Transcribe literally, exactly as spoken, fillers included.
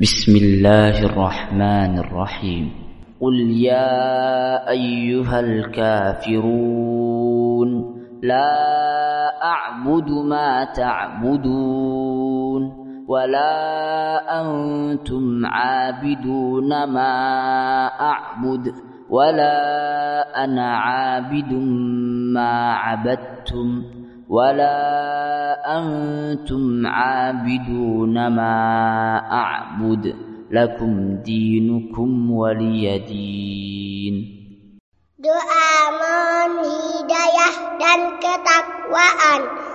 بسم الله الرحمن الرحيم قل يا أيها الكافرون لا أعبد ما تعبدون ولا أنتم عابدون ما أعبد ولا أنا عابد ما عبدتم ولا أنتم عابدون ما أعبد لكم دينكم ولي دين. Doa mohon hidayah dan ketakwaan.